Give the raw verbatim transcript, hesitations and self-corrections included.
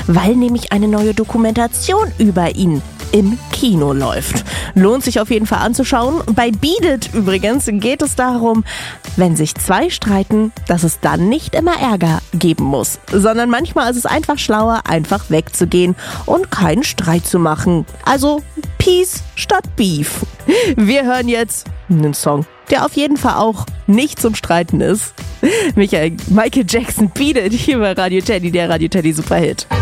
weil nämlich eine neue Dokumentation über ihn im Kino läuft. Lohnt sich auf jeden Fall anzuschauen. Bei Beat It übrigens geht es darum, wenn sich zwei streiten, dass es dann nicht immer Ärger geben muss, sondern manchmal ist es einfach schlauer, einfach wegzugehen und keinen Streit zu machen. Also Peace statt Beef. Wir hören jetzt einen Song, der auf jeden Fall auch nicht zum Streiten ist. Michael, Michael Jackson, Beat It, hier bei Radio Teddy, der Radio Teddy Superhit.